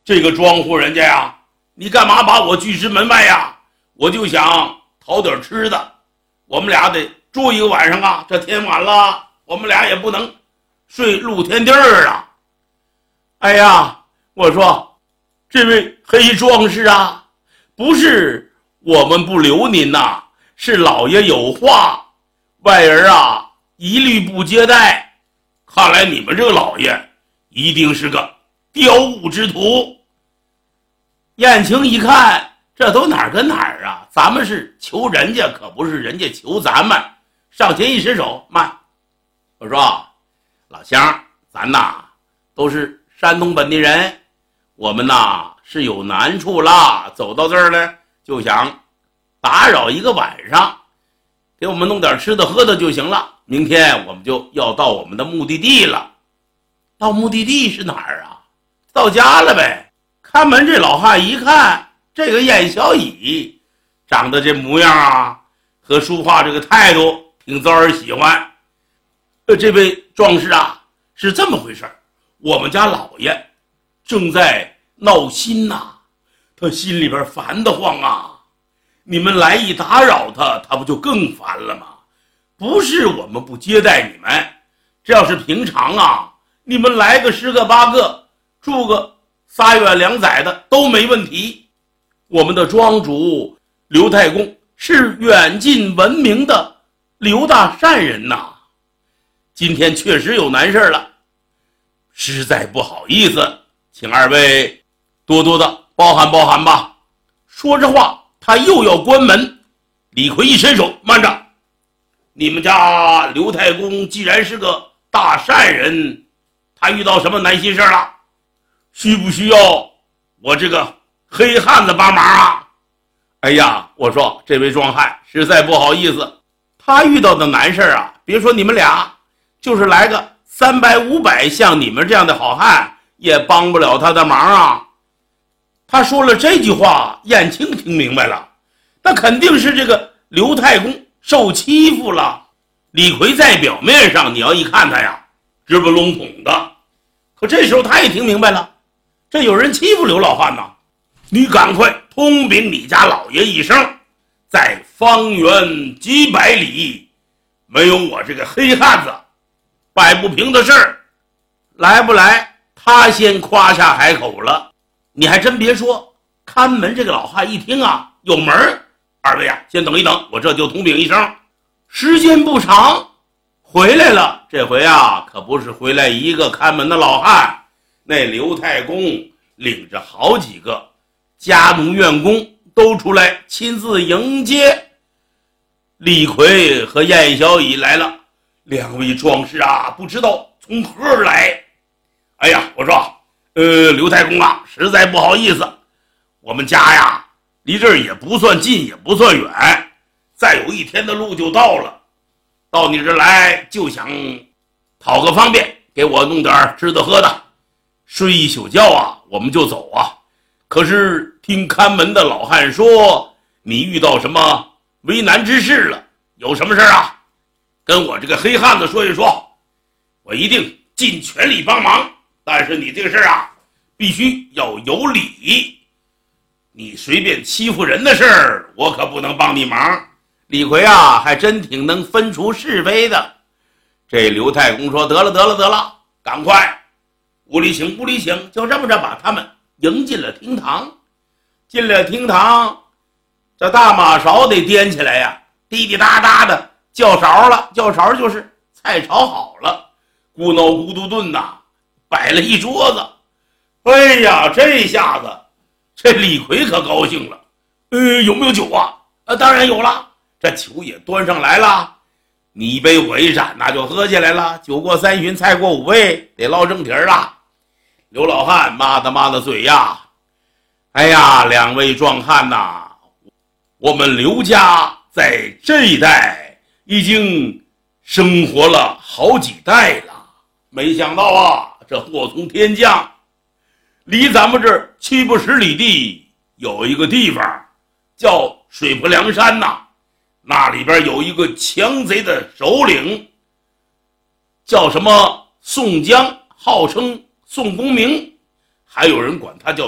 这个庄户人家呀，你干嘛把我拒之门外呀？我就想讨点吃的，我们俩得住一个晚上啊，这天晚了，我们俩也不能睡露天地儿啊。哎呀，我说这位黑壮士啊，不是我们不留您呐，是老爷有话，外人啊一律不接待。看来你们这个老爷一定是个雕物之徒。燕青一看，这都哪儿跟哪儿啊？咱们是求人家，可不是人家求咱们。上前一伸手，慢。我说，老乡，咱呐都是山东本地人，我们呐是有难处啦，走到这儿呢，就想打扰一个晚上，给我们弄点吃的喝的就行了。明天我们就要到我们的目的地了。到目的地是哪儿啊？到家了呗。看门这老汉一看，这个燕小乙长得这模样啊，和说话这个态度挺遭人喜欢。这位壮士啊，是这么回事，我们家老爷正在闹心呐，他心里边烦得慌啊。你们来一打扰他，他不就更烦了吗？不是我们不接待你们，这要是平常啊，你们来个10个8个，住个3月2载的都没问题。我们的庄主刘太公是远近闻名的刘大善人呐，今天确实有难事了，实在不好意思，请二位多多的包涵包涵吧。说着话，他又要关门，李逵一伸手，慢着，你们家刘太公既然是个大善人，他遇到什么难心事了？需不需要我这个黑汉子帮忙啊？哎呀，我说这位壮汉实在不好意思，他遇到的难事啊，别说你们俩，就是来个300、500像你们这样的好汉也帮不了他的忙啊。他说了这句话，燕青听明白了，那肯定是这个刘太公受欺负了。李逵在表面上你要一看他呀，直不笼统的，可这时候他也听明白了，这有人欺负刘老汉呐，你赶快通禀你家老爷一声，在方圆几百里没有我这个黑汉子摆不平的事儿。来不来他先夸下海口了。你还真别说，看门这个老汉一听啊，有门儿，二位啊先等一等，我这就通禀一声。时间不长回来了，这回啊可不是回来一个看门的老汉，那刘太公领着好几个家奴院工都出来亲自迎接。李逵和燕小乙来了，两位壮士啊不知道从何而来。哎呀，我说刘太公啊，实在不好意思，我们家呀离这儿也不算近也不算远，再有1天的路就到了，到你这儿来就想讨个方便，给我弄点吃的喝的，睡一宿觉啊我们就走啊。可是听看门的老汉说你遇到什么为难之事了，有什么事啊？跟我这个黑汉子说一说，我一定尽全力帮忙。但是你这个事啊必须要有理，你随便欺负人的事儿我可不能帮你忙。李逵啊还真挺能分出是非的。这刘太公说得了，赶快屋里请，就这么着把他们迎进了厅堂。进了厅堂，这大马勺得掂起来呀，滴滴答答的叫勺了，叫勺就是菜炒好了，咕哝咕嘟炖呐，摆了一桌子。哎呀，这下子这李逵可高兴了。有没有酒啊？当然有了，这酒也端上来了，你一杯我一盏，那就喝起来了。酒过3巡，菜过5味，得唠正题啊。刘老汉抹的嘴呀，哎呀，两位壮汉呐，我们刘家在这一带已经生活了好几代了，没想到啊，这祸从天降，离咱们这儿7、80里地有一个地方叫水泊梁山呐，那里边有一个强贼的首领，叫什么宋江，号称宋公明，还有人管他叫